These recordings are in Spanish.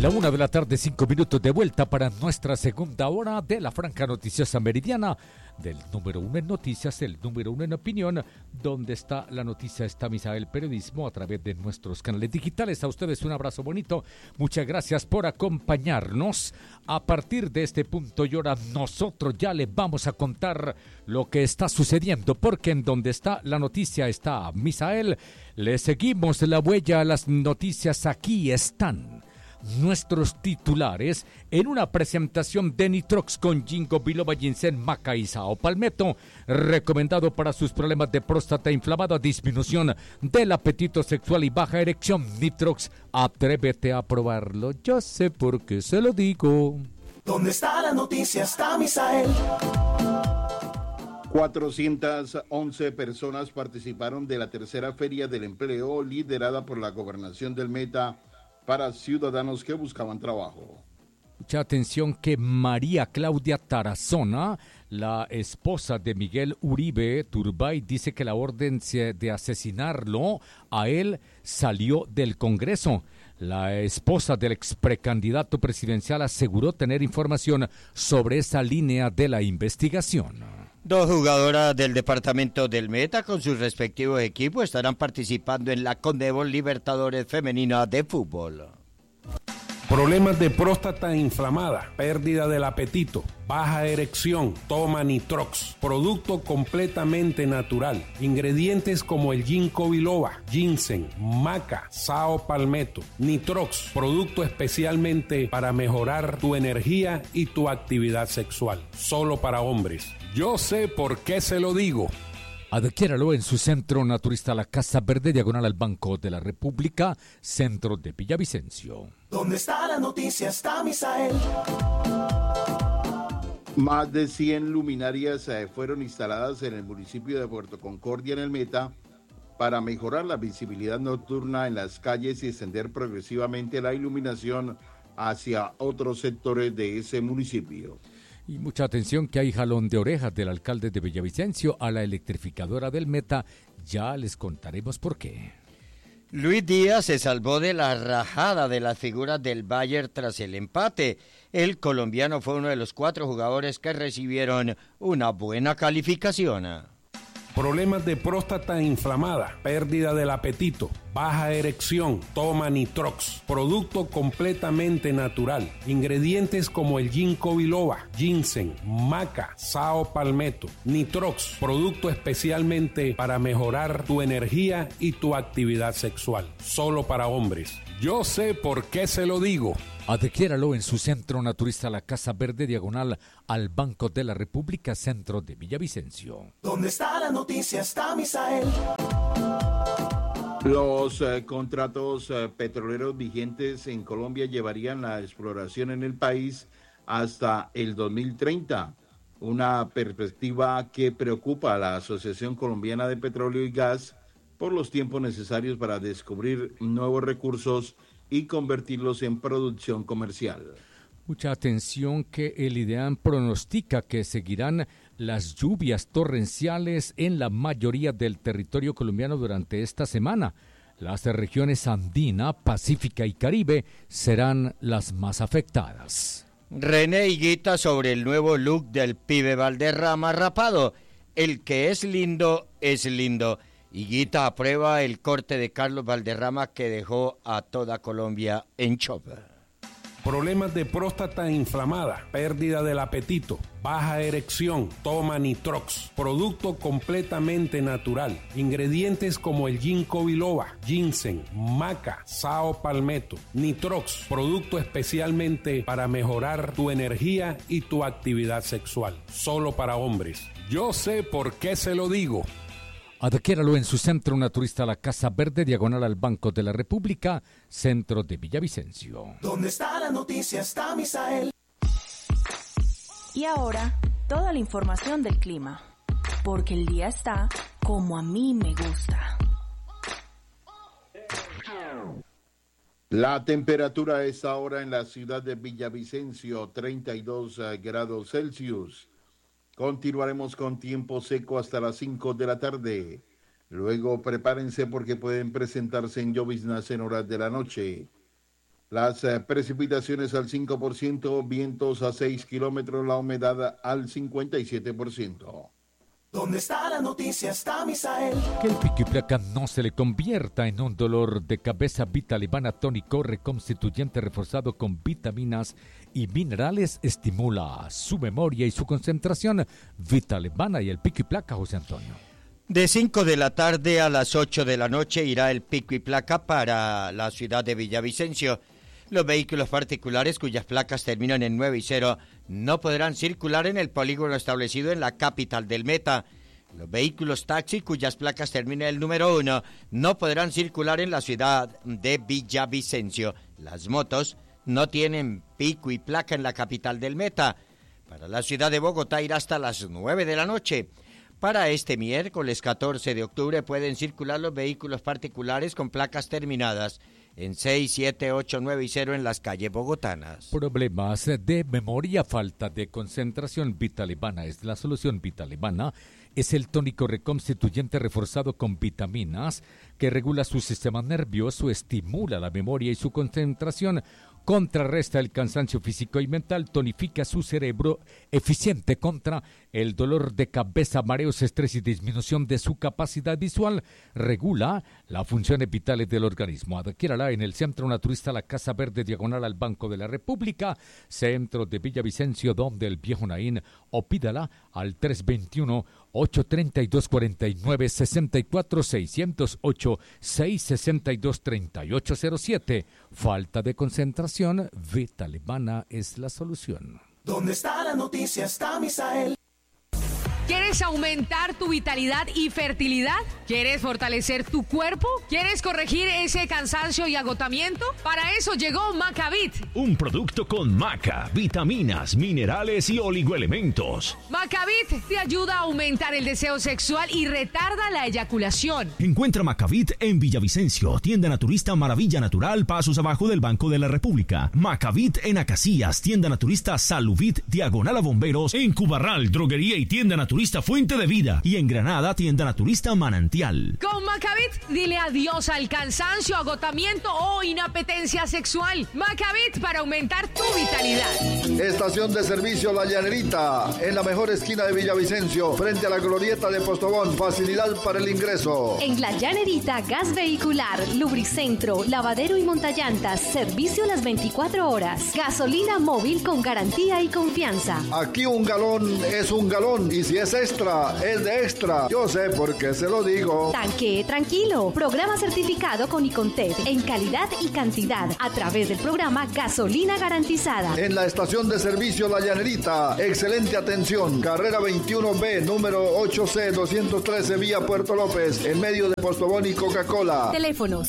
La 1 de la tarde, 5 minutos, de vuelta para nuestra segunda hora de la Franja Noticiosa Meridiana, del número uno en noticias, el número uno en opinión. Donde está la noticia, está Misael Periodismo, a través de nuestros canales digitales. A ustedes un abrazo bonito, muchas gracias por acompañarnos. A partir de este punto y hora, nosotros ya les vamos a contar lo que está sucediendo, porque en donde está la noticia está Misael. Le seguimos la huella a las noticias. Aquí están nuestros titulares en una presentación de Nitrox con Ginkgo biloba, ginseng, maca y sao palmetto, recomendado para sus problemas de próstata inflamada, disminución del apetito sexual y baja erección. Nitrox, atrévete a probarlo, yo sé por qué se lo digo. ¿Dónde está la noticia? Está Misael. 411 personas participaron de la tercera Feria del Empleo liderada por la Gobernación del Meta para ciudadanos que buscaban trabajo. Mucha atención que María Claudia Tarazona, la esposa de Miguel Uribe Turbay, dice que la orden de asesinarlo a él salió del Congreso. La esposa del ex precandidato presidencial aseguró tener información sobre esa línea de la investigación. Dos jugadoras del departamento del Meta con sus respectivos equipos estarán participando en la Conmebol Libertadores Femenina de Fútbol. Problemas de próstata inflamada, pérdida del apetito, baja erección, toma Nitrox, producto completamente natural. Ingredientes como el Ginkgo biloba, ginseng, maca, sao palmetto. Nitrox, producto especialmente para mejorar tu energía y tu actividad sexual. Solo para hombres. Yo sé por qué se lo digo. Adquiéralo en su centro naturista La Casa Verde, diagonal al Banco de la República, centro de Villavicencio. ¿Dónde está la noticia? Está Misael. Más de 100 luminarias fueron instaladas en el municipio de Puerto Concordia, en el Meta, para mejorar la visibilidad nocturna en las calles y extender progresivamente la iluminación hacia otros sectores de ese municipio. Y mucha atención que hay jalón de orejas del alcalde de Villavicencio a la electrificadora del Meta. Ya les contaremos por qué. Luis Díaz se salvó de la rajada de las figuras del Bayern tras el empate. El colombiano fue uno de los 4 jugadores que recibieron una buena calificación. Problemas de próstata inflamada, pérdida del apetito, baja erección, toma Nitrox, producto completamente natural. Ingredientes como el Ginkgo biloba, ginseng, maca, sao palmetto. Nitrox, producto especialmente para mejorar tu energía y tu actividad sexual. Solo para hombres. Yo sé por qué se lo digo. Adquiéralo en su centro naturista La Casa Verde, diagonal al Banco de la República, centro de Villavicencio. ¿Dónde está la noticia? Está Misael. Los contratos petroleros vigentes en Colombia llevarían la exploración en el país hasta el 2030. Una perspectiva que preocupa a la Asociación Colombiana de Petróleo y Gas por los tiempos necesarios para descubrir nuevos recursos y convertirlos en producción comercial. Mucha atención que el IDEAM pronostica que seguirán las lluvias torrenciales en la mayoría del territorio colombiano durante esta semana. Las regiones andina, pacífica y Caribe serán las más afectadas. René Higuita sobre el nuevo look del pibe Valderrama rapado. El que es lindo, es lindo. Higuita aprueba el corte de Carlos Valderrama que dejó a toda Colombia en shock. Problemas de próstata inflamada, pérdida del apetito, baja erección, toma Nitrox, producto completamente natural. Ingredientes como el Ginkgo biloba, ginseng, maca, sao palmetto. Nitrox, producto especialmente para mejorar tu energía y tu actividad sexual. Solo para hombres. Yo sé por qué se lo digo. Adquiéralo en su centro naturista La Casa Verde, diagonal al Banco de la República, centro de Villavicencio. ¿Dónde está la noticia? Está Misael. Y ahora, toda la información del clima. Porque el día está como a mí me gusta. La temperatura a esta hora en la ciudad de Villavicencio, 32 grados Celsius. Continuaremos con tiempo seco hasta las 5 de la tarde. Luego prepárense porque pueden presentarse en lloviznas en horas de la noche. Las precipitaciones al 5%, vientos a 6 kilómetros, la humedad al 57%. ¿Dónde está la noticia? Está Misael. Que el pico y placa no se le convierta en un dolor de cabeza. Vitalibana tónico reconstituyente reforzado con vitaminas y minerales estimula su memoria y su concentración. Vitalibana y el pico y placa, José Antonio. De 5 de la tarde a las 8 de la noche irá el pico y placa para la ciudad de Villavicencio. Los vehículos particulares cuyas placas terminan en 9 y 0 no podrán circular en el polígono establecido en la capital del Meta. Los vehículos taxi cuyas placas terminan en el número 1 no podrán circular en la ciudad de Villavicencio. Las motos no tienen pico y placa en la capital del Meta. Para la ciudad de Bogotá irá hasta las 9 de la noche. Para este miércoles 14 de octubre pueden circular los vehículos particulares con placas terminadas en 6, 7, 8, 9 y 0 en las calles bogotanas. Problemas de memoria, falta de concentración. Vitalibana es la solución. Vitalibana es el tónico reconstituyente reforzado con vitaminas que regula su sistema nervioso, estimula la memoria y su concentración, contrarresta el cansancio físico y mental, tonifica su cerebro, eficiente contra el dolor de cabeza, mareos, estrés y disminución de su capacidad visual, regula las funciones vitales del organismo. Adquiérala en el Centro Naturista La Casa Verde, diagonal al Banco de la República, centro de Villavicencio, donde el Viejo Naín, o pídala al 321-832-4964, 608-662-3807. Falta de concentración, Vitalibana es la solución. ¿Dónde está la noticia? Está Misael. ¿Quieres aumentar tu vitalidad y fertilidad? ¿Quieres fortalecer tu cuerpo? ¿Quieres corregir ese cansancio y agotamiento? Para eso llegó Macavit. Un producto con maca, vitaminas, minerales y oligoelementos. Macavit te ayuda a aumentar el deseo sexual y retarda la eyaculación. Encuentra Macavit en Villavicencio, tienda naturista Maravilla Natural, pasos abajo del Banco de la República. Macavit en Acacias, tienda naturista Saluvit, diagonal a Bomberos. En Cubarral, droguería y tienda naturista Fuente de Vida, y en Granada, tienda naturista Manantial. Con Macavit, dile adiós al cansancio, agotamiento o inapetencia sexual. Macavit para aumentar tu vitalidad. Estación de servicio La Llanerita, en la mejor esquina de Villavicencio, frente a la glorieta de Postobón. Facilidad para el ingreso. En La Llanerita, gas vehicular, lubricentro, lavadero y montallantas, servicio las 24 horas. Gasolina móvil con garantía y confianza. Aquí un galón es un galón, y si es extra, es de extra. Yo sé por qué se lo digo. Tanque tranquilo. Programa certificado con Icontec en calidad y cantidad a través del programa Gasolina Garantizada. En la estación de servicio La Llanerita, excelente atención. Carrera 21B, número 8C213, vía Puerto López, en medio de Postobón y Coca-Cola. Teléfono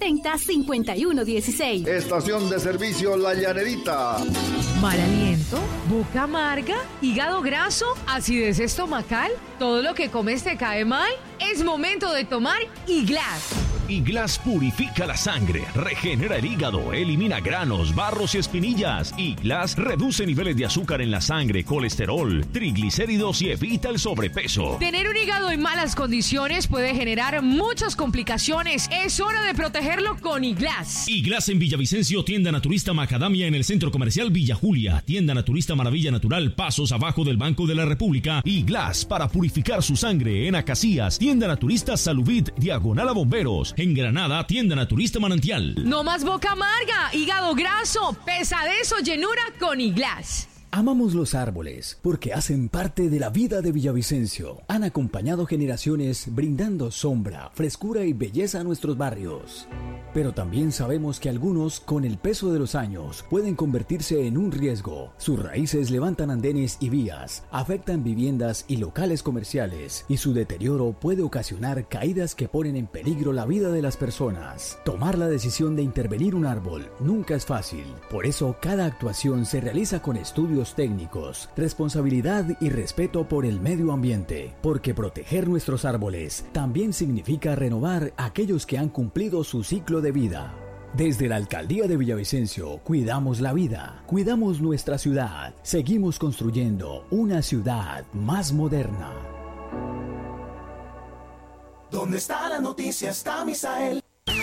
670-5116. Estación de servicio La Llanerita. Mal aliento, boca amarga, hígado graso, acidez estomacal, todo lo que comes te cae mal. Es momento de tomar Iglas. Iglas purifica la sangre, regenera el hígado, elimina granos, barros y espinillas. Iglas reduce niveles de azúcar en la sangre, colesterol, triglicéridos y evita el sobrepeso. Tener un hígado en malas condiciones puede generar muchas complicaciones. Es hora de protegerlo con Iglas. Iglas en Villavicencio, tienda naturista Macadamia en el Centro Comercial Villa Julia, tienda naturista Maravilla Natural, pasos abajo del Banco de la República. Iglas para purificar su sangre en Acacias, tienda naturista Saluvit, diagonal a Bomberos. En Granada, tienda naturista Manantial. No más boca amarga, hígado graso, pesadez o llenura con Iglas. Amamos los árboles porque hacen parte de la vida de Villavicencio. Han acompañado generaciones brindando sombra, frescura y belleza a nuestros barrios. Pero también sabemos que algunos, con el peso de los años, pueden convertirse en un riesgo. Sus raíces levantan andenes y vías, afectan viviendas y locales comerciales, y su deterioro puede ocasionar caídas que ponen en peligro la vida de las personas. Tomar la decisión de intervenir un árbol nunca es fácil. Por eso, cada actuación se realiza con estudios técnicos, responsabilidad y respeto por el medio ambiente, porque proteger nuestros árboles también significa renovar aquellos que han cumplido su ciclo de vida. Desde la Alcaldía de Villavicencio, cuidamos la vida, cuidamos nuestra ciudad, seguimos construyendo una ciudad más moderna. ¿Dónde está la noticia? Está Misael.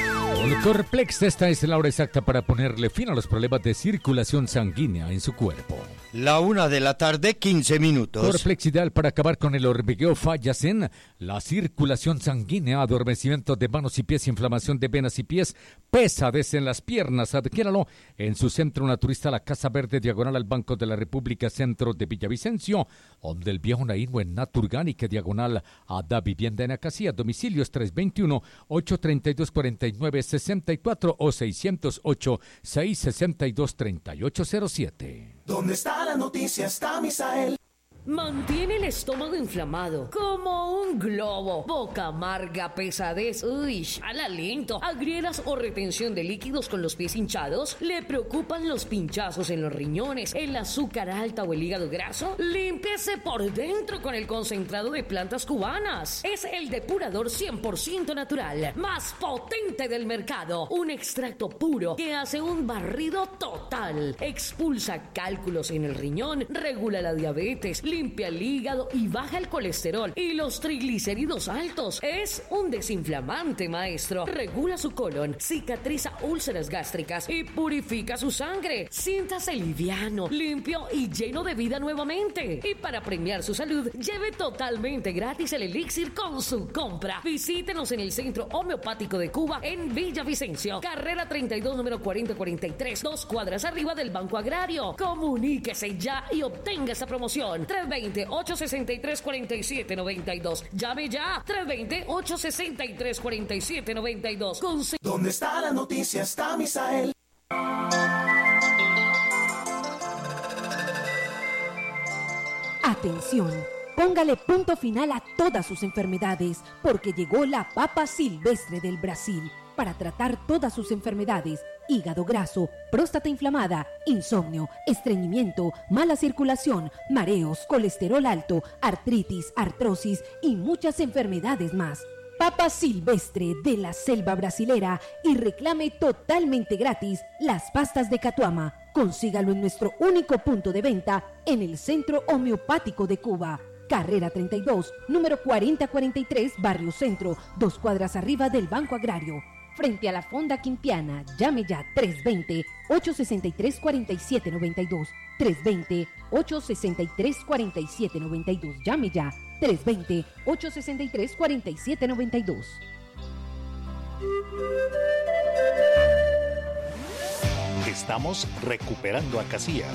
Con Corplex, esta es la hora exacta para ponerle fin a los problemas de circulación sanguínea en su cuerpo. La 1:15 p.m. Corplex, ideal para acabar con el hormigueo, fallas en la circulación sanguínea, adormecimiento de manos y pies, inflamación de venas y pies, pesadez en las piernas. Adquiéralo en su centro naturista, la Casa Verde, diagonal al Banco de la República, centro de Villavicencio, donde el viejo Naino en Naturgánica, diagonal a Da Vivienda en Acacía. Domicilios 321-832-4964 o 608-662-3807. ¿Dónde está la noticia? Está Misael. Mantiene el estómago inflamado, como un globo, boca amarga, pesadez, al aliento, agrieras o retención de líquidos con los pies hinchados. ¿Le preocupan los pinchazos en los riñones, el azúcar alta o el hígado graso? Límpiese por dentro con el concentrado de plantas cubanas. Es el depurador 100% natural, más potente del mercado. Un extracto puro que hace un barrido total. Expulsa cálculos en el riñón, regula la diabetes, limpia el hígado y baja el colesterol y los triglicéridos altos. Es un desinflamante, maestro. Regula su colon, cicatriza úlceras gástricas y purifica su sangre. Siéntase liviano, limpio y lleno de vida nuevamente. Y para premiar su salud, lleve totalmente gratis el elixir con su compra. Visítenos en el Centro Homeopático de Cuba en Villavicencio, carrera 32, número 4043, 2 cuadras arriba del Banco Agrario. Comuníquese ya y obtenga esa promoción. 320-863-4792. Llame ya. 320-863-4792. ¿Dónde está la noticia? Está Misael. Atención, póngale punto final a todas sus enfermedades, porque llegó la papa silvestre del Brasil para tratar todas sus enfermedades: hígado graso, próstata inflamada, insomnio, estreñimiento, mala circulación, mareos, colesterol alto, artritis, artrosis y muchas enfermedades más. Papa silvestre de la selva brasilera, y reclame totalmente gratis las pastas de Catuama. Consígalo en nuestro único punto de venta en el Centro Homeopático de Cuba. Carrera 32, número 4043, Barrio Centro, 2 cuadras arriba del Banco Agrario. Frente a la Fonda Quimpiana. Llame ya. 320-863-4792. 320-863-4792. Llame ya. 320-863-4792. Estamos recuperando a Casillas.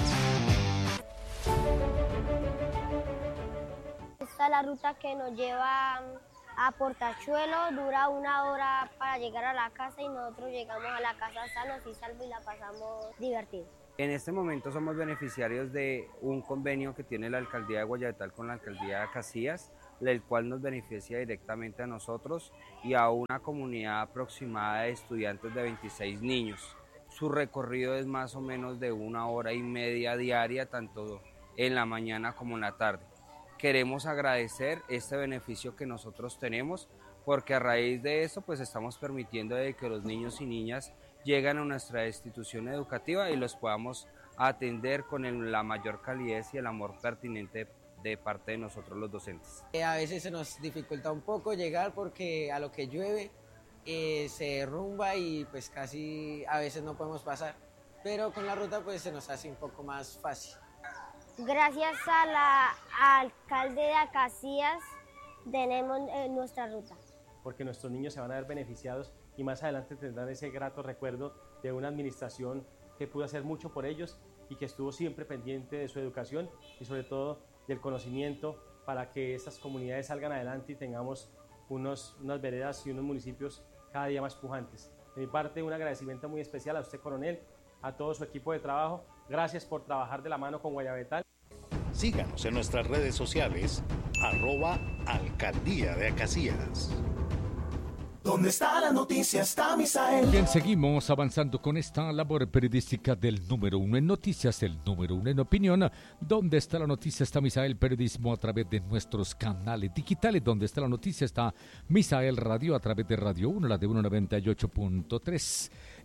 Esta es la ruta que nos lleva a Portachuelo, dura 1 hora para llegar a la casa y nosotros llegamos a la casa sanos y salvos y la pasamos divertido. En este momento somos beneficiarios de un convenio que tiene la Alcaldía de Guayabetal con la Alcaldía de Casillas, el cual nos beneficia directamente a nosotros y a una comunidad aproximada de estudiantes de 26 niños. Su recorrido es más o menos de 1 hora y media diaria, tanto en la mañana como en la tarde. Queremos agradecer este beneficio que nosotros tenemos, porque a raíz de eso pues estamos permitiendo de que los niños y niñas lleguen a nuestra institución educativa y los podamos atender con la mayor calidez y el amor pertinente de parte de nosotros los docentes. A veces se nos dificulta un poco llegar porque a lo que llueve se derrumba y pues casi a veces no podemos pasar, pero con la ruta pues se nos hace un poco más fácil. Gracias a la alcalde de Casillas tenemos nuestra ruta. Porque nuestros niños se van a ver beneficiados y más adelante tendrán ese grato recuerdo de una administración que pudo hacer mucho por ellos y que estuvo siempre pendiente de su educación y sobre todo del conocimiento para que estas comunidades salgan adelante y tengamos unas veredas y unos municipios cada día más pujantes. De mi parte, un agradecimiento muy especial a usted, coronel, a todo su equipo de trabajo. Gracias por trabajar de la mano con Guayabetal. Síganos en nuestras redes sociales, @Alcaldía de Casillas. ¿Dónde está la noticia? Está Misael. Bien, seguimos avanzando con esta labor periodística del número 1 en noticias, el número 1 en opinión. ¿Dónde está la noticia? Está Misael Periodismo a través de nuestros canales digitales. ¿Dónde está la noticia? Está Misael Radio a través de Radio 1, la de 198.3.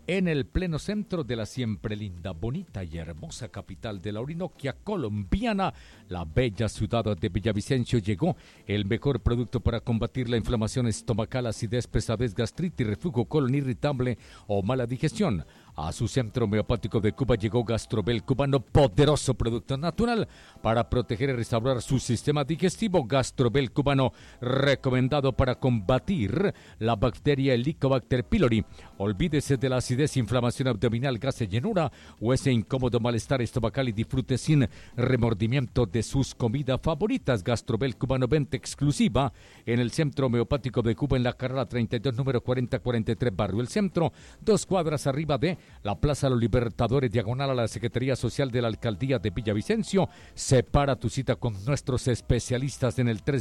en el pleno centro de la siempre linda, bonita y hermosa capital de la Orinoquia colombiana, la bella ciudad de Villavicencio, llegó el mejor producto para combatir la inflamación estomacal, acidez, pesadez, gastritis, reflujo, colon irritable o mala digestión. A su centro homeopático de Cuba llegó Gastrobel cubano, poderoso producto natural para proteger y restaurar su sistema digestivo. Gastrobel cubano, recomendado para combatir la bacteria Helicobacter pylori. Olvídese de la acidez, inflamación abdominal, gases, llenura o ese incómodo malestar estomacal y disfrute sin remordimiento de sus comidas favoritas. Gastrobel cubano, venta exclusiva en el Centro Homeopático de Cuba en la carrera 32, número 4043, Barrio El Centro, 2 cuadras arriba de la Plaza Los Libertadores, diagonal a la Secretaría Social de la Alcaldía de Villavicencio. Separa tu cita con nuestros especialistas en el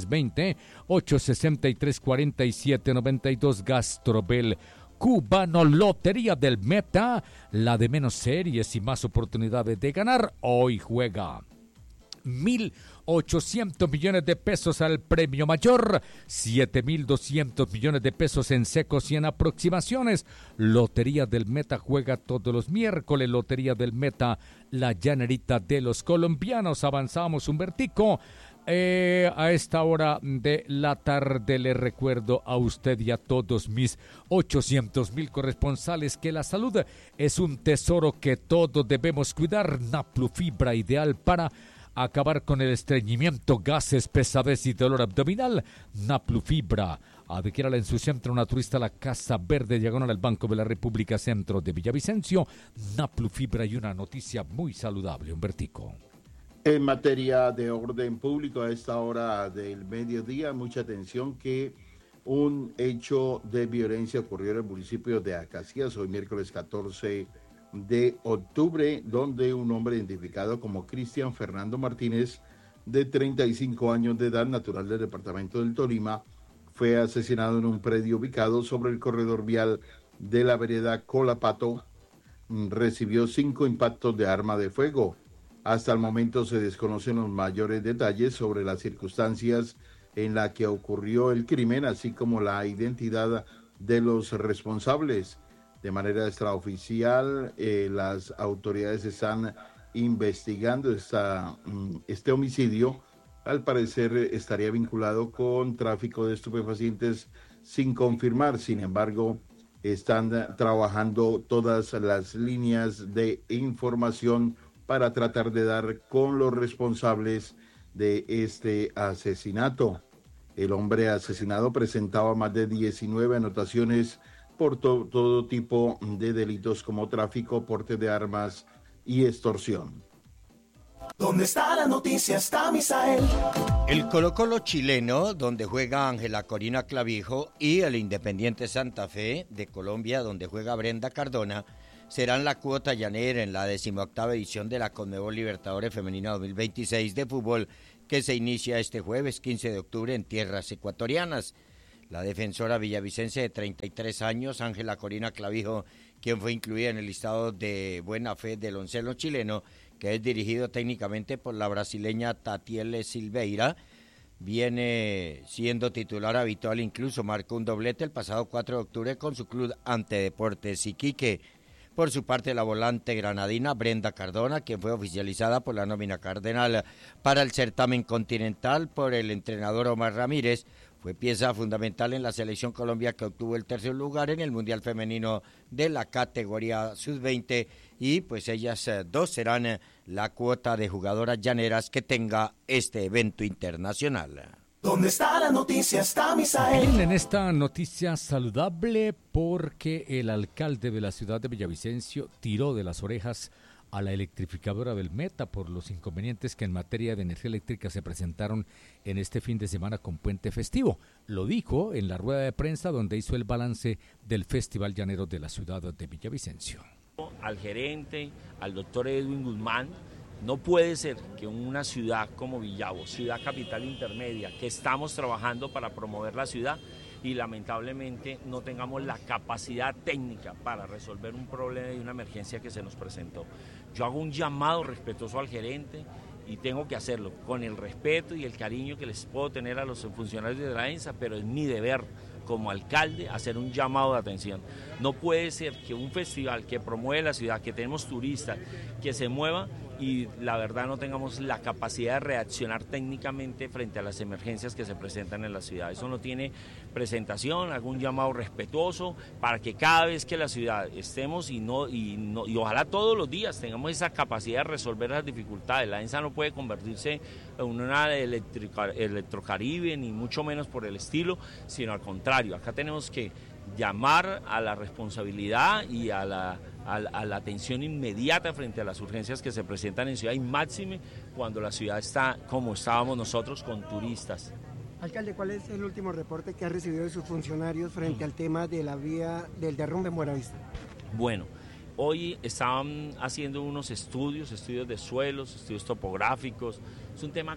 320-863-4792. Gastrobel cubano, Lotería del Meta, la de menos series y más oportunidades de ganar. Hoy juega 1.800 millones de pesos al premio mayor, 7.200 millones de pesos en secos y en aproximaciones. Lotería del Meta juega todos los miércoles. Lotería del Meta, la llanerita de los colombianos. Avanzamos, Humbertico. A esta hora de la tarde le recuerdo a usted y a todos mis 800,000 corresponsales que la salud es un tesoro que todos debemos cuidar. Naplufibra, ideal para acabar con el estreñimiento, gases, pesadez y dolor abdominal. Naplufibra, adquiérala en su centro naturista, la Casa Verde, diagonal al Banco de la República, centro de Villavicencio. Naplufibra, y una noticia muy saludable, Humbertico. En materia de orden público, a esta hora del mediodía, mucha atención que un hecho de violencia ocurrió en el municipio de Acacías hoy miércoles 14 de octubre, donde un hombre identificado como Cristian Fernando Martínez, de 35 años de edad, natural del departamento del Tolima, fue asesinado en un predio ubicado sobre el corredor vial de la vereda Colapato. Recibió 5 impactos de arma de fuego. Hasta el momento se desconocen los mayores detalles sobre las circunstancias en las que ocurrió el crimen, así como la identidad de los responsables. De manera extraoficial, las autoridades están investigando este homicidio. Al parecer estaría vinculado con tráfico de estupefacientes sin confirmar. Sin embargo, están trabajando todas las líneas de información para tratar de dar con los responsables de este asesinato. El hombre asesinado presentaba más de 19 anotaciones por todo tipo de delitos como tráfico, porte de armas y extorsión. ¿Dónde está la noticia? Está Misael. El Colo-Colo chileno, donde juega Ángela Corina Clavijo, y el Independiente Santa Fe de Colombia, donde juega Brenda Cardona, serán la cuota llanera en la 18ª edición de la Conmebol Libertadores Femenina 2026 de fútbol, que se inicia este jueves 15 de octubre en tierras ecuatorianas. La defensora villavicense de 33 años, Ángela Corina Clavijo, quien fue incluida en el listado de buena fe del onceno chileno, que es dirigido técnicamente por la brasileña Tatiele Silveira, viene siendo titular habitual, incluso marcó un doblete el pasado 4 de octubre con su club ante Deportes Iquique. Por su parte, la volante granadina Brenda Cardona, quien fue oficializada por la nómina cardenal para el certamen continental por el entrenador Omar Ramírez, fue pieza fundamental en la selección Colombia, que obtuvo el tercer lugar en el Mundial Femenino de la categoría sub-20, y pues ellas dos serán la cuota de jugadoras llaneras que tenga este evento internacional. ¿Dónde está la noticia? Está Misael. Bien, en esta noticia saludable, porque el alcalde de la ciudad de Villavicencio tiró de las orejas a la electrificadora del Meta por los inconvenientes que en materia de energía eléctrica se presentaron en este fin de semana con puente festivo. Lo dijo en la rueda de prensa donde hizo el balance del Festival Llanero de la ciudad de Villavicencio. Al gerente, al doctor Edwin Guzmán, no puede ser que una ciudad como Villavo, ciudad capital intermedia, que estamos trabajando para promover la ciudad, y lamentablemente no tengamos la capacidad técnica para resolver un problema y una emergencia que se nos presentó. Yo hago un llamado respetuoso al gerente, y tengo que hacerlo con el respeto y el cariño que les puedo tener a los funcionarios de la ENSA, pero es mi deber como alcalde, hacer un llamado de atención. No puede ser que un festival que promueve la ciudad, que tenemos turistas, que se mueva y la verdad no tengamos la capacidad de reaccionar técnicamente frente a las emergencias que se presentan en la ciudad. Eso no tiene presentación. Hago un llamado respetuoso para que cada vez que la ciudad estemos y ojalá todos los días tengamos esa capacidad de resolver las dificultades. La ENSA no puede convertirse en una Electrocaribe, ni mucho menos por el estilo, sino al contrario. Acá tenemos que llamar a la responsabilidad y a la atención inmediata frente a las urgencias que se presentan en ciudad, y máxime cuando la ciudad está como estábamos nosotros, con turistas. Alcalde, ¿cuál es el último reporte que ha recibido de sus funcionarios frente al tema de la vía del derrumbe en Buenavista? Bueno, hoy estaban haciendo unos estudios de suelos, estudios topográficos. Es un tema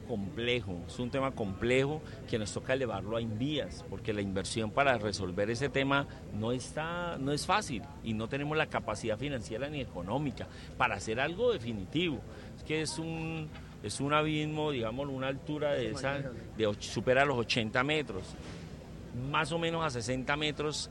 complejo que nos toca elevarlo a Invías, porque la inversión para resolver ese tema no es fácil y no tenemos la capacidad financiera ni económica para hacer algo definitivo. Es que es un abismo, digamos, una altura supera los 80 metros. Más o menos a 60 metros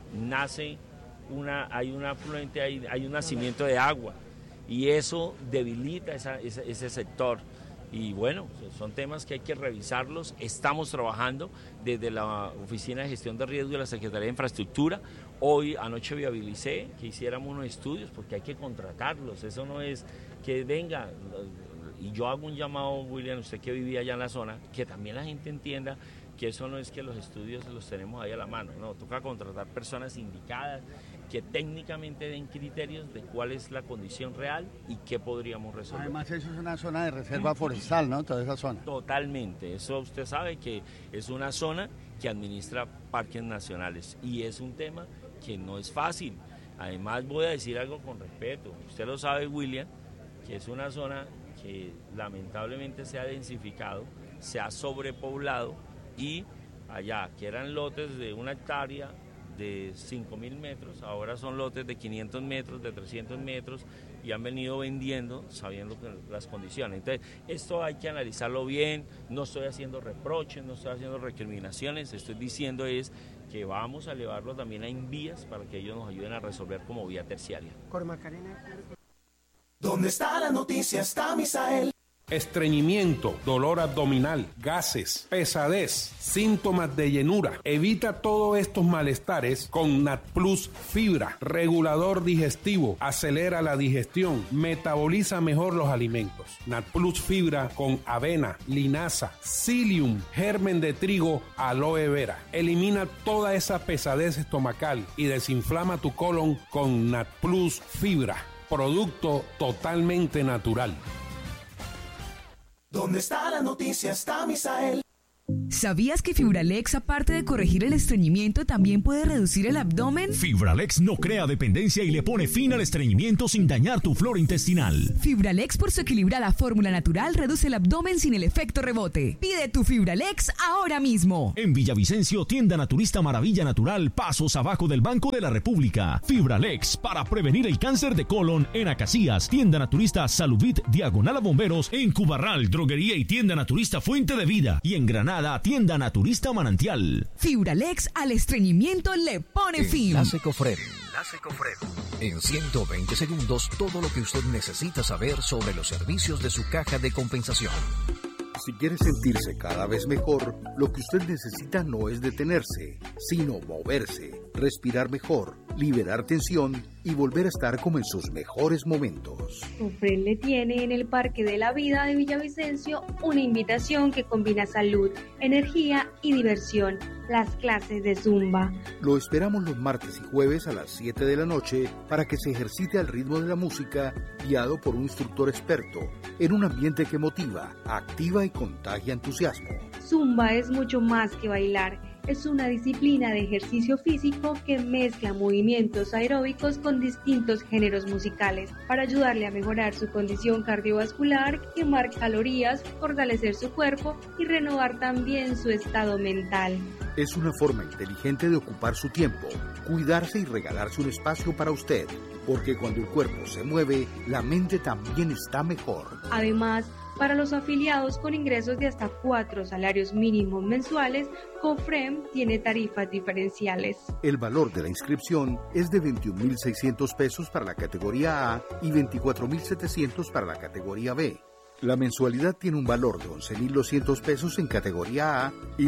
hay un afluente, hay un nacimiento de agua, y eso debilita ese sector. Y bueno, son temas que hay que revisarlos. Estamos trabajando desde la Oficina de Gestión de Riesgo de la Secretaría de Infraestructura. Anoche viabilicé que hiciéramos unos estudios, porque hay que contratarlos. Eso no es que venga. Y yo hago un llamado, William, usted que vivía allá en la zona, que también la gente entienda que eso no es que los estudios los tenemos ahí a la mano. No, toca contratar personas indicadas que técnicamente den criterios de cuál es la condición real y qué podríamos resolver. Además, eso es una zona de reserva forestal, ¿no? Toda esa zona. Totalmente. Eso usted sabe que es una zona que administra parques nacionales, y es un tema que no es fácil. Además, voy a decir algo con respeto. Usted lo sabe, William, que es una zona que lamentablemente se ha densificado, se ha sobrepoblado, y allá, que eran lotes de 1 hectárea, de 5.000 metros, ahora son lotes de 500 metros, de 300 metros, y han venido vendiendo sabiendo que las condiciones. Entonces, esto hay que analizarlo bien. No estoy haciendo reproches, no estoy haciendo recriminaciones, estoy diciendo es que vamos a elevarlo también a Invías para que ellos nos ayuden a resolver como vía terciaria. ¿Dónde está la noticia? Está Misael. Estreñimiento, dolor abdominal, gases, pesadez, síntomas de llenura. Evita todos estos malestares con NatPlus Fibra, regulador digestivo, acelera la digestión, metaboliza mejor los alimentos. NatPlus Fibra con avena, linaza, psyllium, germen de trigo, aloe vera. Elimina toda esa pesadez estomacal y desinflama tu colon con NatPlus Fibra, producto totalmente natural. ¿Dónde está la noticia? Está Misael. ¿Sabías que Fibralex, aparte de corregir el estreñimiento, también puede reducir el abdomen? Fibralex no crea dependencia y le pone fin al estreñimiento sin dañar tu flora intestinal. Fibralex, por su equilibrada fórmula natural, reduce el abdomen sin el efecto rebote. Pide tu Fibralex ahora mismo. En Villavicencio, tienda naturista Maravilla Natural, pasos abajo del Banco de la República. Fibralex, para prevenir el cáncer de colon. En Acacías, tienda naturista Saluvit, diagonal a Bomberos. En Cubarral, droguería y tienda naturista Fuente de Vida. Y en Granada, tienda naturista Manantial. Fibralex al estreñimiento le pone fin. Enlace Cofredo. En 120 segundos, todo lo que usted necesita saber sobre los servicios de su caja de compensación. Si quiere sentirse cada vez mejor, lo que usted necesita no es detenerse, sino moverse, respirar mejor, liberar tensión y volver a estar como en sus mejores momentos. Cofred le tiene en el Parque de la Vida de Villavicencio una invitación que combina salud, energía y diversión, las clases de Zumba. Lo esperamos los martes y jueves a las 7 de la noche para que se ejercite al ritmo de la música, guiado por un instructor experto, en un ambiente que motiva, activa y contagia entusiasmo. Zumba es mucho más que bailar. Es una disciplina de ejercicio físico que mezcla movimientos aeróbicos con distintos géneros musicales para ayudarle a mejorar su condición cardiovascular, quemar calorías, fortalecer su cuerpo y renovar también su estado mental. Es una forma inteligente de ocupar su tiempo, cuidarse y regalarse un espacio para usted, porque cuando el cuerpo se mueve, la mente también está mejor. Además, Para los afiliados con ingresos de hasta 4 salarios mínimos mensuales, COFREM tiene tarifas diferenciales. El valor de la inscripción es de 21.600 pesos para la categoría A y 24.700 para la categoría B. La mensualidad tiene un valor de 11.200 pesos en categoría A y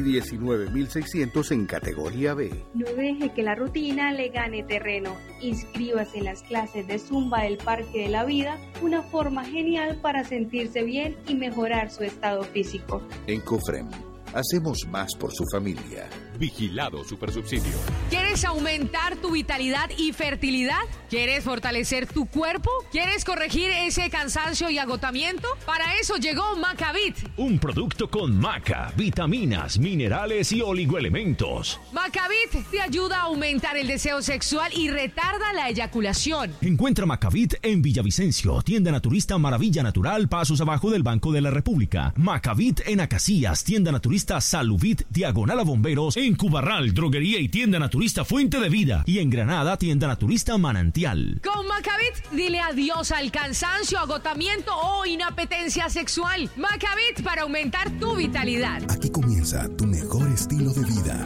19.600 en categoría B. No deje que la rutina le gane terreno. Inscríbase en las clases de Zumba del Parque de la Vida, una forma genial para sentirse bien y mejorar su estado físico. En COFREM, hacemos más por su familia. Vigilado Supersubsidio. ¿Quieres aumentar tu vitalidad y fertilidad? ¿Quieres fortalecer tu cuerpo? ¿Quieres corregir ese cansancio y agotamiento? Para eso llegó Macavit. Un producto con maca, vitaminas, minerales y oligoelementos. Macavit te ayuda a aumentar el deseo sexual y retarda la eyaculación. Encuentra Macavit en Villavicencio, tienda naturista Maravilla Natural, pasos abajo del Banco de la República. Macavit en Acacías, tienda naturista Saluvit, diagonal a Bomberos, en Cubarral, droguería y tienda naturista Fuente de Vida, y en Granada, tienda naturista Manantial. Con Macavit, dile adiós al cansancio, agotamiento o inapetencia sexual. Macavit para aumentar tu vitalidad. Aquí comienza tu mejor estilo de vida.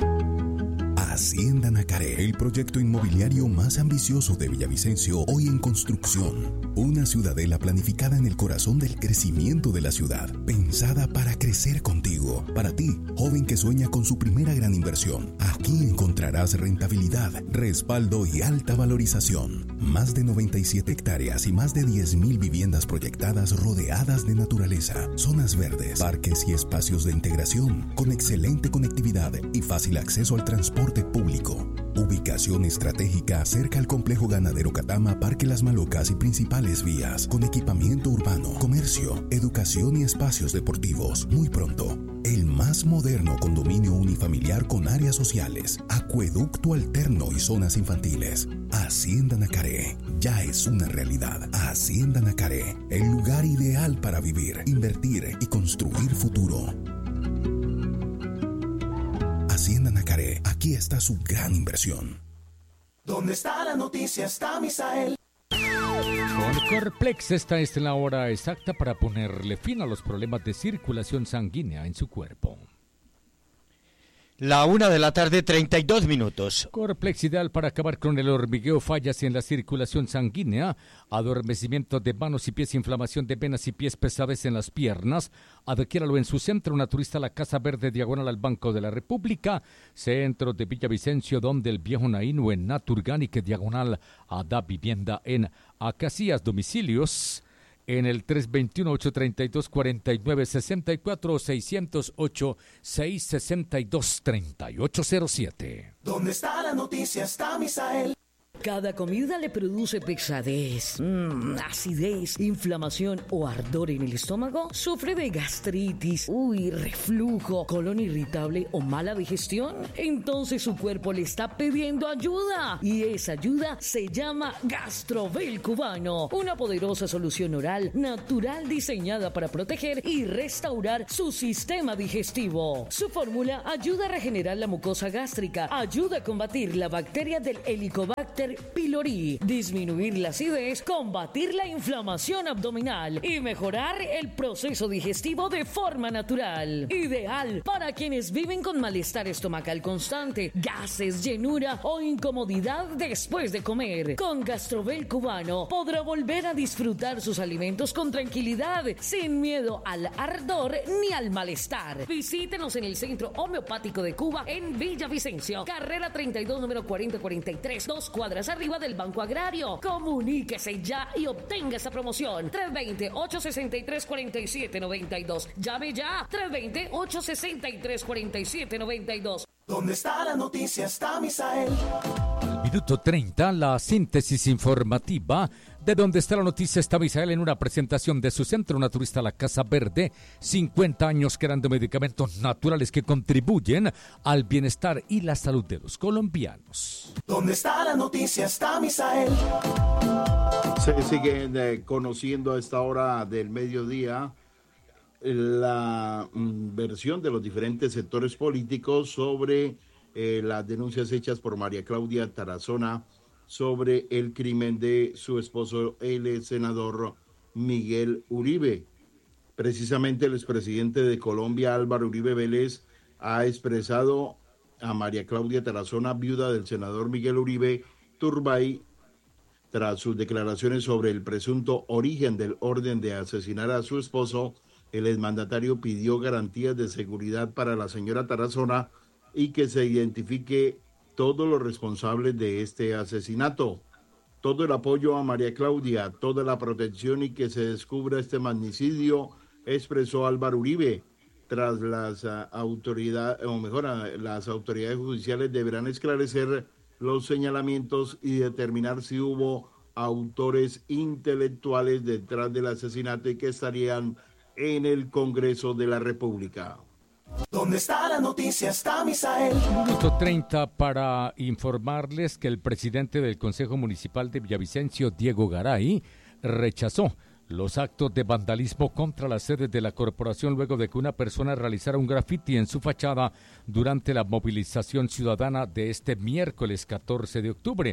Hacienda Nacaré, el proyecto inmobiliario más ambicioso de Villavicencio, hoy en construcción. Una ciudadela planificada en el corazón del crecimiento de la ciudad, pensada para crecer contigo. Para ti, joven que sueña con su primera gran inversión, aquí encontrarás rentabilidad, respaldo y alta valorización. Más de 97 hectáreas y más de 10.000 viviendas proyectadas rodeadas de naturaleza, zonas verdes, parques y espacios de integración, con excelente conectividad y fácil acceso al transporte público. Ubicación estratégica cerca al complejo ganadero Catama, Parque Las Malocas y principales vías, con equipamiento urbano, comercio, educación y espacios deportivos. Muy pronto, el más moderno condominio unifamiliar con áreas sociales, acueducto alterno y zonas infantiles. Hacienda Nacaré ya es una realidad. Hacienda Nacaré, el lugar ideal para vivir, invertir y construir futuro. Hacienda Nacaré, aquí está su gran inversión. ¿Dónde está la noticia? Está Misael. Con Corplex, esta es la hora exacta para ponerle fin a los problemas de circulación sanguínea en su cuerpo. La 1:32 p.m. Corplex, ideal para acabar con el hormigueo, fallas en la circulación sanguínea, adormecimiento de manos y pies, inflamación de venas y pies, pesadez en las piernas. Adquiéralo en su centro naturista, la Casa Verde, diagonal al Banco de la República, centro de Villavicencio, donde el Viejo Naín, o en Naturgánic, diagonal a Da Vivienda en Acacías. Domicilios en el 321-832-4964 o 608-662-3807. ¿Dónde está la noticia? Está Misael. Cada comida le produce pesadez, acidez, inflamación o ardor en el estómago. ¿Sufre de gastritis, reflujo, colon irritable o mala digestión? Entonces su cuerpo le está pidiendo ayuda. Y esa ayuda se llama Gastrovel Cubano. Una poderosa solución oral natural diseñada para proteger y restaurar su sistema digestivo. Su fórmula ayuda a regenerar la mucosa gástrica, ayuda a combatir la bacteria del Helicobacter pylori, disminuir la acidez, combatir la inflamación abdominal y mejorar el proceso digestivo de forma natural. Ideal para quienes viven con malestar estomacal constante, gases, llenura o incomodidad después de comer. Con Gastrovel Cubano podrá volver a disfrutar sus alimentos con tranquilidad, sin miedo al ardor ni al malestar. Visítenos en el Centro Homeopático de Cuba en Villavicencio, carrera 32, número 4043, 2 cuadras arriba del Banco Agrario. Comuníquese ya y obtenga esa promoción. 320-863-4792. Llame ya. 320-863-4792. ¿Dónde está la noticia? Está Misael. Minuto 30, la síntesis informativa de Donde está la noticia está Misael, en una presentación de su centro naturista La Casa Verde. 50 años creando medicamentos naturales que contribuyen al bienestar y la salud de los colombianos. ¿Dónde está la noticia? Está Misael. Se siguen conociendo a esta hora del mediodía la versión de los diferentes sectores políticos sobre las denuncias hechas por María Claudia Tarazona sobre el crimen de su esposo, el senador Miguel Uribe. Precisamente el expresidente de Colombia, Álvaro Uribe Vélez, ha expresado a María Claudia Tarazona, viuda del senador Miguel Uribe Turbay, tras sus declaraciones sobre el presunto origen del orden de asesinar a su esposo. El exmandatario pidió garantías de seguridad para la señora Tarazona y que se identifique todos los responsables de este asesinato. Todo el apoyo a María Claudia, toda la protección y que se descubra este magnicidio, expresó Álvaro Uribe. Tras las autoridades judiciales deberán esclarecer los señalamientos y determinar si hubo autores intelectuales detrás del asesinato y que estarían en el Congreso de la República. ¿Dónde está la noticia? Está Misael. Minuto 30 para informarles que el presidente del Consejo Municipal de Villavicencio, Diego Garay, rechazó los actos de vandalismo contra las sedes de la corporación luego de que una persona realizara un graffiti en su fachada durante la movilización ciudadana de este miércoles 14 de octubre.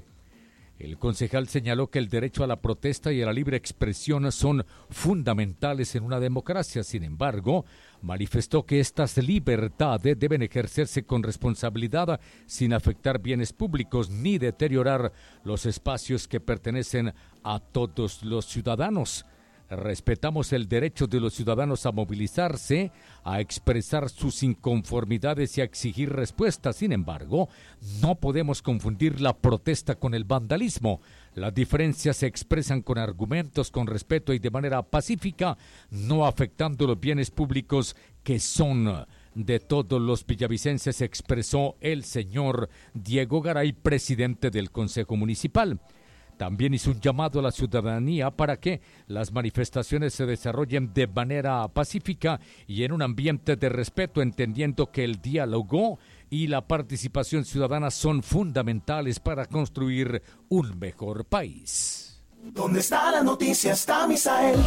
El concejal señaló que el derecho a la protesta y a la libre expresión son fundamentales en una democracia. Sin embargo, manifestó que estas libertades deben ejercerse con responsabilidad sin afectar bienes públicos ni deteriorar los espacios que pertenecen a todos los ciudadanos. Respetamos el derecho de los ciudadanos a movilizarse, a expresar sus inconformidades y a exigir respuestas. Sin embargo, no podemos confundir la protesta con el vandalismo. Las diferencias se expresan con argumentos, con respeto y de manera pacífica, no afectando los bienes públicos que son de todos los villavicenses, expresó el señor Diego Garay, presidente del Consejo Municipal. También hizo un llamado a la ciudadanía para que las manifestaciones se desarrollen de manera pacífica y en un ambiente de respeto, entendiendo que el diálogo y la participación ciudadana son fundamentales para construir un mejor país. ¿Dónde está la noticia? Está Misael.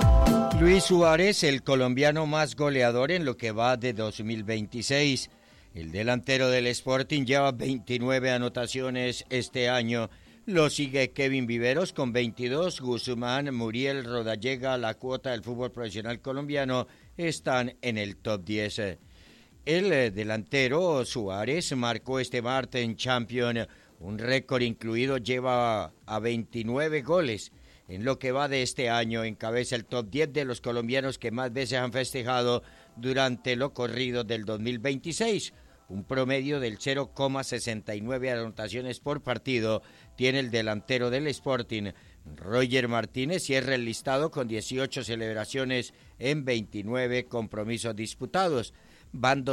Luis Suárez, el colombiano más goleador en lo que va de 2026. El delantero del Sporting lleva 29 anotaciones este año. Lo sigue Kevin Viveros con 22, Guzmán, Muriel, Rodallega, la cuota del fútbol profesional colombiano están en el top 10. El delantero Suárez marcó este martes en Champions un récord incluido, lleva a 29 goles. En lo que va de este año encabeza el top 10 de los colombianos que más veces han festejado durante lo corrido del 2026. Un promedio del 0,69 anotaciones por partido tiene el delantero del Sporting. Roger Martínez cierra el listado con 18 celebraciones en 29 compromisos disputados. Van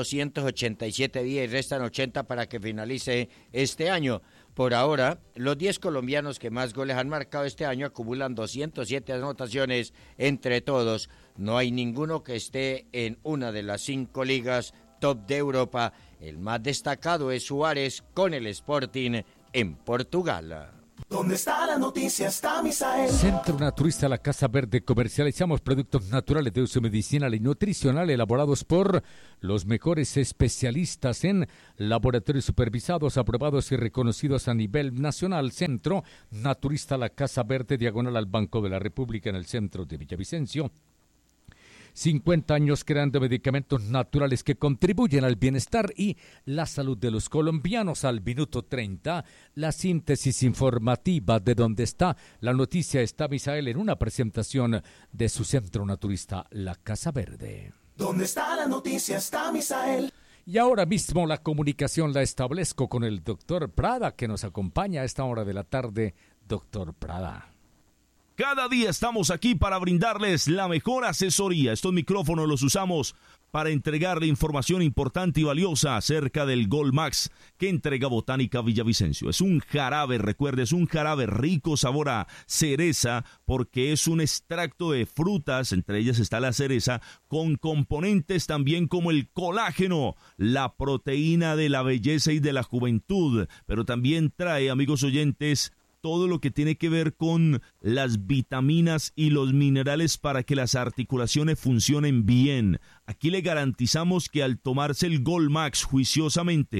287 días y restan 80 para que finalice este año. Por ahora, los 10 colombianos que más goles han marcado este año acumulan 207 anotaciones entre todos. No hay ninguno que esté en una de las 5 ligas top de Europa. El más destacado es Suárez con el Sporting en Portugal. ¿Dónde está la noticia? Está Misael. Centro Naturista La Casa Verde. Comercializamos productos naturales de uso medicinal y nutricional elaborados por los mejores especialistas en laboratorios supervisados, aprobados y reconocidos a nivel nacional. Centro Naturista La Casa Verde, diagonal al Banco de la República, en el centro de Villavicencio. 50 años creando medicamentos naturales que contribuyen al bienestar y la salud de los colombianos. Al minuto 30, la síntesis informativa de Donde está la noticia está Misael en una presentación de su centro naturista La Casa Verde. ¿Dónde está la noticia? Está Misael. Y ahora mismo la comunicación la establezco con el doctor Prada, que nos acompaña a esta hora de la tarde. Doctor Prada. Cada día estamos aquí para brindarles la mejor asesoría. Estos micrófonos los usamos para entregarle información importante y valiosa acerca del Gold Max que entrega Botánica Villavicencio. Es un jarabe, recuerde, es un jarabe rico, sabor a cereza, porque es un extracto de frutas, entre ellas está la cereza, con componentes también como el colágeno, la proteína de la belleza y de la juventud, pero también trae, amigos oyentes, todo lo que tiene que ver con las vitaminas y los minerales para que las articulaciones funcionen bien. Aquí le garantizamos que al tomarse el Gold Max juiciosamente,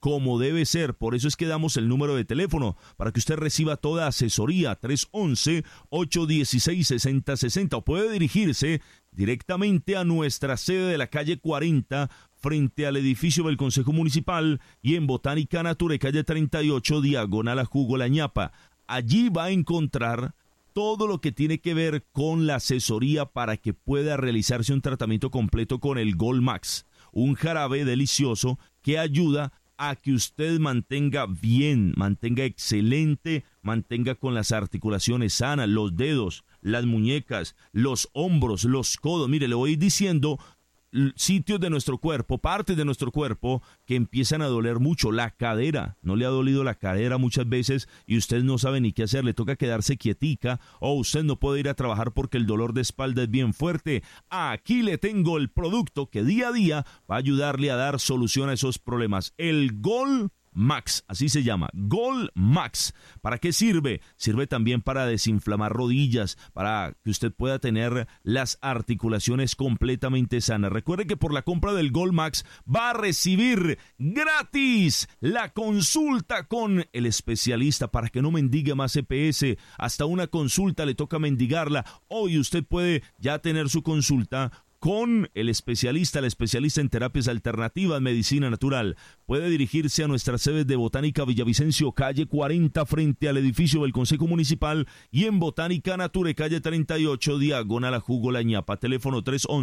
como debe ser. Por eso es que damos el número de teléfono para que usted reciba toda asesoría, 311-816-6060, o puede dirigirse directamente a nuestra sede de la calle 40 frente al edificio del Consejo Municipal y en Botánica Nature, calle 38, diagonal a Jugo La Ñapa. Allí va a encontrar todo lo que tiene que ver con la asesoría para que pueda realizarse un tratamiento completo con el Gold Max, un jarabe delicioso que ayuda a que usted mantenga bien, mantenga excelente, mantenga con las articulaciones sanas, los dedos, las muñecas, los hombros, los codos. Mire, le voy diciendo sitios de nuestro cuerpo, partes de nuestro cuerpo que empiezan a doler mucho. La cadera, ¿no le ha dolido la cadera muchas veces y usted no sabe ni qué hacer? Le toca quedarse quietica o usted no puede ir a trabajar porque el dolor de espalda es bien fuerte. Aquí le tengo el producto que día a día va a ayudarle a dar solución a esos problemas. El Gold Max, así se llama, Gold Max. ¿Para qué sirve? Sirve también para desinflamar rodillas, para que usted pueda tener las articulaciones completamente sanas. Recuerde que por la compra del Gold Max va a recibir gratis la consulta con el especialista para que no mendigue más EPS. Hasta una consulta le toca mendigarla. Hoy usted puede ya tener su consulta con el especialista en terapias alternativas, medicina natural. Puede dirigirse a nuestras sedes de Botánica Villavicencio, calle 40, frente al edificio del Consejo Municipal, y en Botánica Nature, calle 38, diagonal a Jugo La Ñapa. Teléfono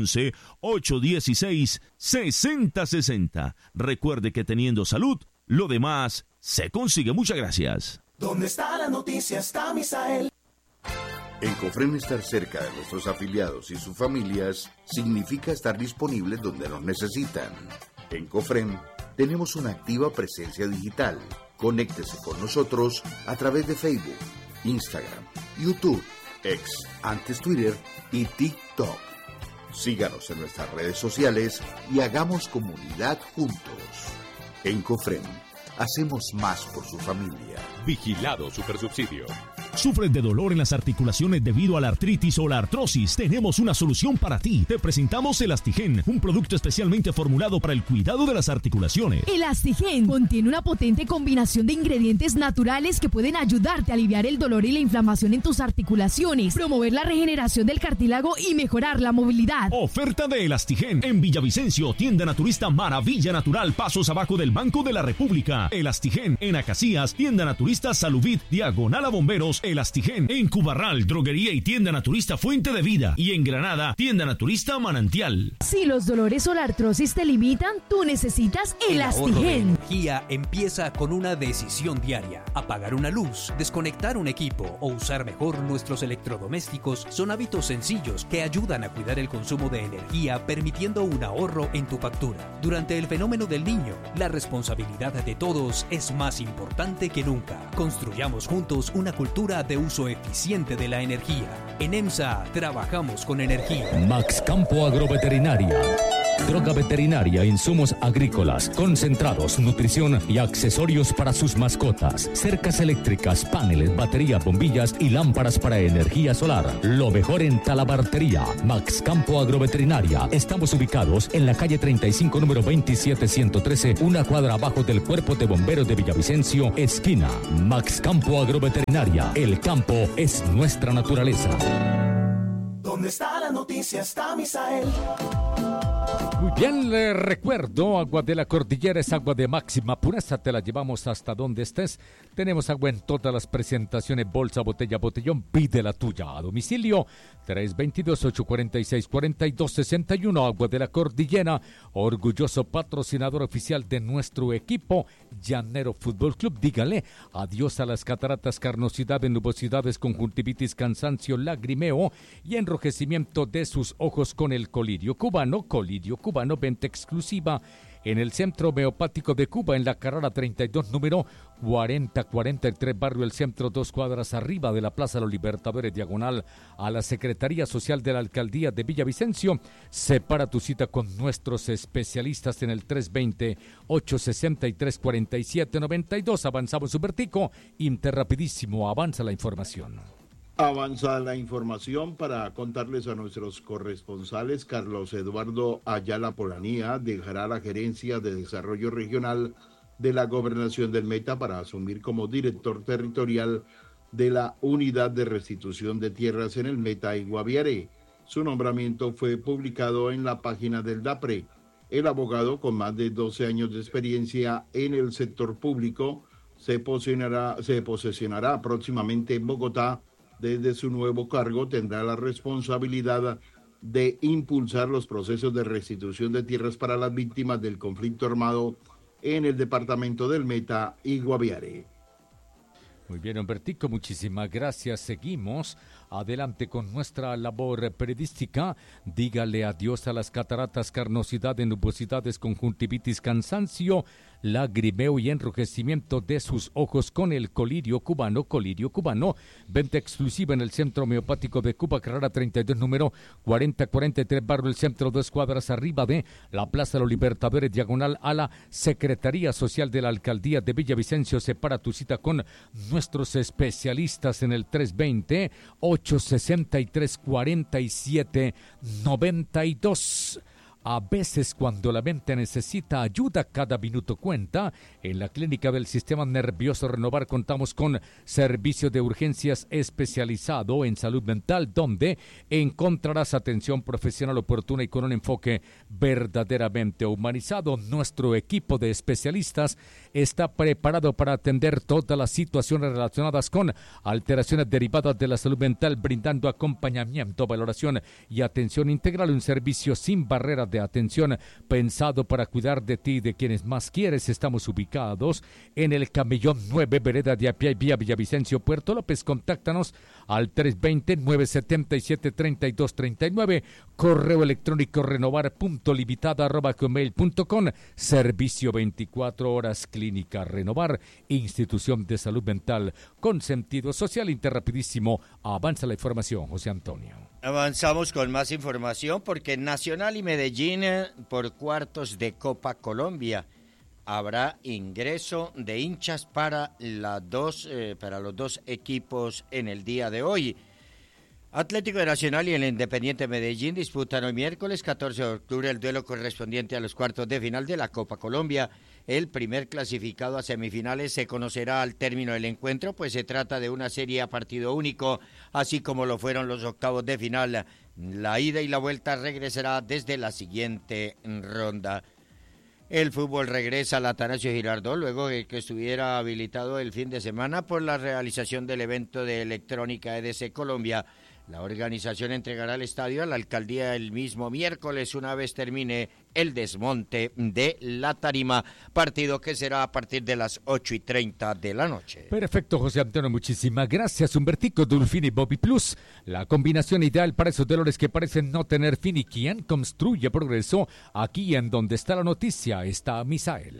311-816-6060. Recuerde que teniendo salud, lo demás se consigue. Muchas gracias. ¿Dónde está la noticia? Está Misael. En Cofrem, estar cerca de nuestros afiliados y sus familias significa estar disponibles donde nos necesitan. En Cofrem tenemos una activa presencia digital. Conéctese con nosotros a través de Facebook, Instagram, YouTube, X, antes Twitter y TikTok. Síganos en nuestras redes sociales y hagamos comunidad juntos. En Cofrem hacemos más por su familia. Vigilado Supersubsidio. ¿Sufres de dolor en las articulaciones debido a la artritis o la artrosis? Tenemos una solución para ti. Te presentamos Elastigen, un producto especialmente formulado para el cuidado de las articulaciones. Elastigen contiene una potente combinación de ingredientes naturales que pueden ayudarte a aliviar el dolor y la inflamación en tus articulaciones, promover la regeneración del cartílago y mejorar la movilidad. Oferta de Elastigen en Villavicencio, tienda naturista Maravilla Natural, pasos abajo del Banco de la República. Elastigen en Acacías, tienda naturista Saluvit, diagonal a Bomberos. Elastigen en Cubarral, droguería y tienda naturista Fuente de Vida, y en Granada, tienda naturista Manantial. Si los dolores o la artrosis te limitan, tú necesitas Elastigen. El ahorro de energía empieza con una decisión diaria. Apagar una luz, desconectar un equipo o usar mejor nuestros electrodomésticos son hábitos sencillos que ayudan a cuidar el consumo de energía, permitiendo un ahorro en tu factura. Durante el fenómeno del Niño, la responsabilidad de todos es más importante que nunca. Construyamos juntos una cultura de uso eficiente de la energía. En EMSA trabajamos con energía. Max Campo Agroveterinaria. Droga veterinaria, insumos agrícolas, concentrados, nutrición y accesorios para sus mascotas. Cercas eléctricas, paneles, baterías, bombillas y lámparas para energía solar. Lo mejor en talabartería. Max Campo Agroveterinaria. Estamos ubicados en la calle 35, número 27113, una cuadra abajo del Cuerpo de Bomberos de Villavicencio, esquina. Max Campo Agroveterinaria. El campo es nuestra naturaleza. ¿Dónde está la noticia? Está Misael. Muy bien, le recuerdo, agua de la cordillera es agua de máxima pureza, te la llevamos hasta donde estés. Tenemos agua en todas las presentaciones, bolsa, botella, botellón, pide la tuya a domicilio, 322-846-4261, agua de la cordillera, orgulloso patrocinador oficial de nuestro equipo, Llanero Fútbol Club. Dígale adiós a las cataratas, carnosidad, nubosidades, conjuntivitis, cansancio, lagrimeo y enrojecimiento de sus ojos con el colirio cubano, venta exclusiva en el Centro Homeopático de Cuba, en la carrera 32, número 4043, barrio El Centro, 2 cuadras arriba de la Plaza de los Libertadores, diagonal a la Secretaría Social de la Alcaldía de Villavicencio. Separa tu cita con nuestros especialistas en el 320-863-4792. Avanzamos, Supertico, interrapidísimo, avanza la información. Avanza la información para contarles a nuestros corresponsales. Carlos Eduardo Ayala Polanía dejará la gerencia de desarrollo regional de la Gobernación del Meta para asumir como director territorial de la Unidad de Restitución de Tierras en el Meta y Guaviare. Su nombramiento fue publicado en la página del DAPRE. El abogado, con más de 12 años de experiencia en el sector público, se posesionará próximamente en Bogotá. Desde su nuevo cargo tendrá la responsabilidad de impulsar los procesos de restitución de tierras para las víctimas del conflicto armado en el departamento del Meta y Guaviare. Muy bien, Humbertico, muchísimas gracias. Seguimos adelante con nuestra labor periodística. Dígale adiós a las cataratas, carnosidad, nubosidades, conjuntivitis, cansancio, lagrimeo y enrojecimiento de sus ojos con el colirio cubano. Colirio cubano, venta exclusiva en el Centro Homeopático de Cuba, Carrera 32, número 4043, barrio El Centro, 2 cuadras arriba de la Plaza de los Libertadores, diagonal a la Secretaría Social de la Alcaldía de Villavicencio. Separa tu cita con nuestros especialistas en el 320-863-4792. A veces, cuando la mente necesita ayuda, cada minuto cuenta. En la Clínica del Sistema Nervioso Renovar contamos con servicio de urgencias especializado en salud mental, donde encontrarás atención profesional oportuna y con un enfoque verdaderamente humanizado. Nuestro equipo de especialistas está preparado para atender todas las situaciones relacionadas con alteraciones derivadas de la salud mental, brindando acompañamiento, valoración y atención integral. Un servicio sin barreras de atención pensado para cuidar de ti y de quienes más quieres. Estamos ubicados en el Camellón 9, vereda de Apia y vía Villavicencio, Puerto López. Contáctanos al 320-977-3239, correo electrónico renovar.limitada@gmail.com. Servicio 24 horas, Clínica Renovar, institución de salud mental con sentido social. Interrapidísimo, avanza la información, José Antonio. Avanzamos con más información porque Nacional y Medellín por cuartos de Copa Colombia. Habrá ingreso de hinchas para los dos equipos en el día de hoy. Atlético Nacional y el Independiente Medellín disputan hoy miércoles 14 de octubre el duelo correspondiente a los cuartos de final de la Copa Colombia. El primer clasificado a semifinales se conocerá al término del encuentro, pues se trata de una serie a partido único, así como lo fueron los octavos de final. La ida y la vuelta regresará desde la siguiente ronda. El fútbol regresa al Atanasio Girardot luego de que estuviera habilitado el fin de semana por la realización del evento de electrónica EDC Colombia. La organización entregará el estadio a la alcaldía el mismo miércoles una vez termine el desmonte de la tarima, partido que será a partir de las 8:30 de la noche. Perfecto, José Antonio, muchísimas gracias. Humbertico, Dulfín y Bobby Plus, la combinación ideal para esos dolores que parecen no tener fin. ¿Y quién construye progreso? Aquí en donde está la noticia está Misael.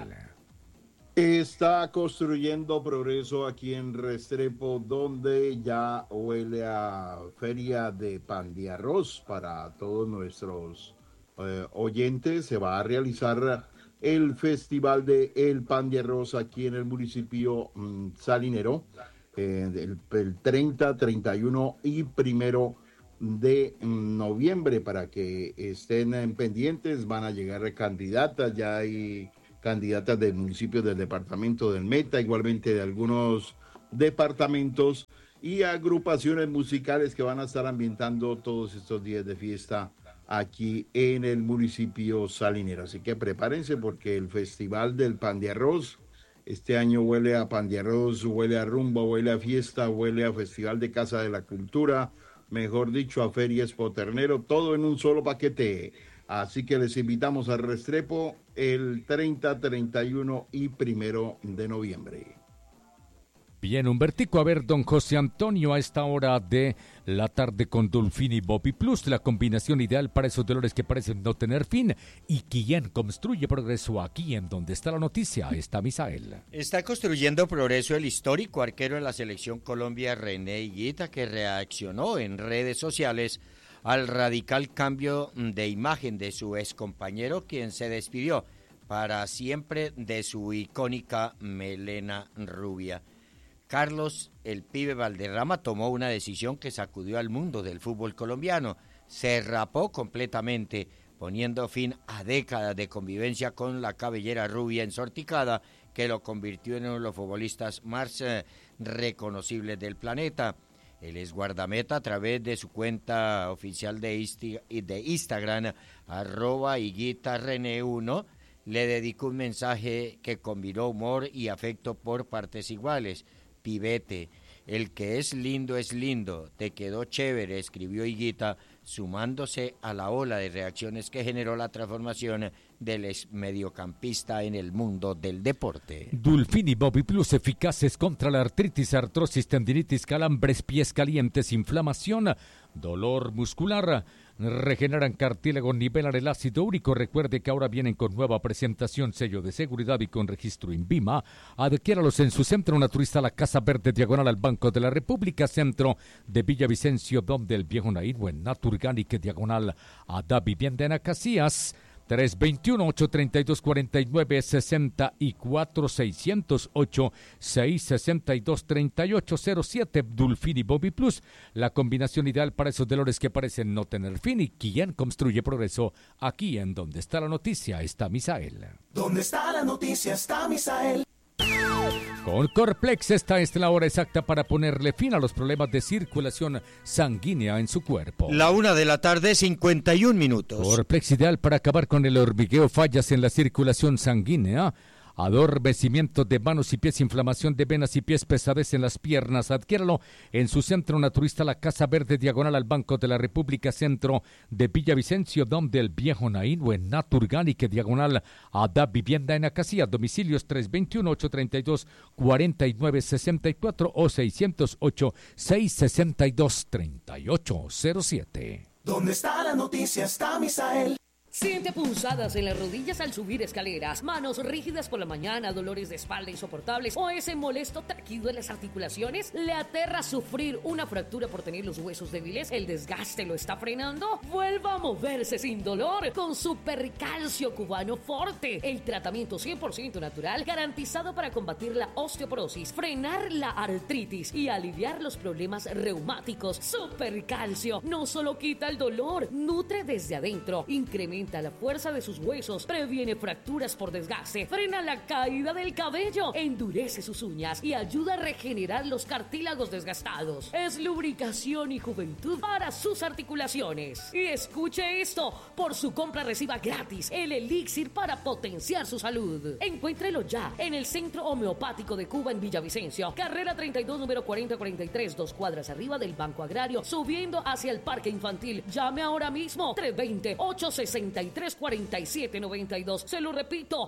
Está construyendo progreso aquí en Restrepo, donde ya huele a feria de pan de arroz para todos nuestros oyentes. Se va a realizar el Festival de el Pan de Arroz aquí en el municipio salinero, el 30, 31 y 1 de noviembre. Para que estén pendientes, van a llegar candidatas, ya hay candidatas del municipio, del departamento del Meta, igualmente de algunos departamentos y agrupaciones musicales que van a estar ambientando todos estos días de fiesta aquí en el municipio salinero. Así que prepárense porque el Festival del Pan de Arroz este año huele a pan de arroz, huele a rumba, huele a fiesta, huele a Festival de Casa de la Cultura, mejor dicho, a Feria Expo Ternero, todo en un solo paquete. Así que les invitamos a Restrepo el 30, 31 y 1 de noviembre. Bien, Humbertico, a ver, don José Antonio, a esta hora de la tarde con Dulfín y Bobby Plus, la combinación ideal para esos dolores que parecen no tener fin. ¿Y quién construye progreso? Aquí en donde está la noticia está Misael. Está construyendo progreso el histórico arquero de la Selección Colombia, René Higuita, que reaccionó en redes sociales al radical cambio de imagen de su excompañero, quien se despidió para siempre de su icónica melena rubia. Carlos el Pibe Valderrama tomó una decisión que sacudió al mundo del fútbol colombiano. Se rapó completamente, poniendo fin a décadas de convivencia con la cabellera rubia ensorticada que lo convirtió en uno de los futbolistas más reconocibles del planeta. El ex guardameta, a través de su cuenta oficial de Instagram, @higuitarene1, le dedicó un mensaje que combinó humor y afecto por partes iguales. Pibete, el que es lindo, te quedó chévere, escribió Higuita, sumándose a la ola de reacciones que generó la transformación del ex mediocampista en el mundo del deporte. Dulfini Bobby Plus, eficaces contra la artritis, artrosis, tendinitis, calambres, pies calientes, inflamación, dolor muscular. Regeneran cartílago, nivelan el ácido úrico. Recuerde que ahora vienen con nueva presentación, sello de seguridad y con registro INVIMA. Adquiéralos en su centro naturista, la Casa Verde, diagonal al Banco de la República, centro de Villavicencio, donde el Viejo Naído, en Naturgánic, diagonal a Da Vivienda en Acacías. 321-832-4964, 608-662-3807, Dulfini Bobby Plus, la combinación ideal para esos dolores que parecen no tener fin. Y quien construye progreso, aquí en Donde está la noticia está Misael. Donde está la noticia está Misael. Con Corplex, esta es la hora exacta para ponerle fin a los problemas de circulación sanguínea en su cuerpo. La 1:51 p.m. Corplex, ideal para acabar con el hormigueo, fallas en la circulación sanguínea, adormecimiento de manos y pies, inflamación de venas y pies, pesadez en las piernas. Adquiéralo en su centro naturista, la Casa Verde, diagonal al Banco de la República, centro de Villavicencio, donde el Viejo Naído, en Naturgánic, diagonal a Da Vivienda en Acacías. Domicilios 321-832-4964 o 608-662-3807. ¿Dónde está la noticia está Misael? Siente punzadas en las rodillas al subir escaleras, manos rígidas por la mañana, dolores de espalda insoportables o ese molesto taquido en las articulaciones. ¿Le aterra sufrir una fractura por tener los huesos débiles? ¿El desgaste lo está frenando? Vuelva a moverse sin dolor con Supercalcio Cubano Forte, el tratamiento 100% natural garantizado para combatir la osteoporosis, frenar la artritis y aliviar los problemas reumáticos. Supercalcio no solo quita el dolor, nutre desde adentro, incrementa la fuerza de sus huesos, previene fracturas por desgaste, frena la caída del cabello, endurece sus uñas y ayuda a regenerar los cartílagos desgastados. Es lubricación y juventud para sus articulaciones. Y escuche esto, por su compra reciba gratis el elixir para potenciar su salud. Encuéntrelo ya en el Centro Homeopático de Cuba en Villavicencio, carrera 32, número 4043, 2 cuadras arriba del Banco Agrario, subiendo hacia el Parque Infantil. Llame ahora mismo, 320-863-4792. Se lo repito,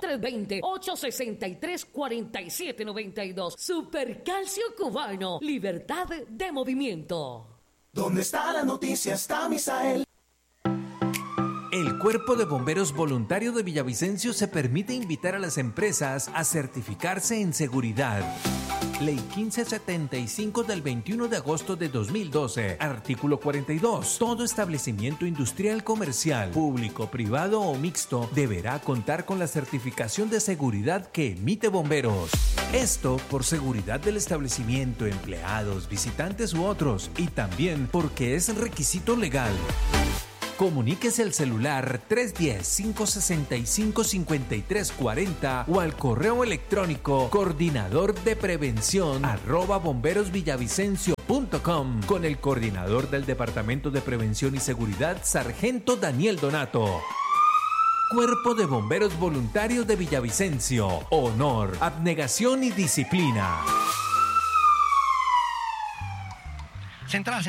320-863-4792. Supercalcio Cubano, libertad de movimiento. ¿Dónde está la noticia está Misael? El Cuerpo de Bomberos Voluntario de Villavicencio se permite invitar a las empresas a certificarse en seguridad. Ley 1575 del 21 de agosto de 2012, artículo 42. Todo establecimiento industrial, comercial, público, privado o mixto deberá contar con la certificación de seguridad que emite Bomberos. Esto por seguridad del establecimiento, empleados, visitantes u otros, y también porque es requisito legal. Comuníquese al celular 310-565-5340 o al correo electrónico coordinadordeprevención@bomberosvillavicencio.com con el coordinador del Departamento de Prevención y Seguridad, Sargento Daniel Donato. Cuerpo de Bomberos Voluntarios de Villavicencio. Honor, abnegación y disciplina. Central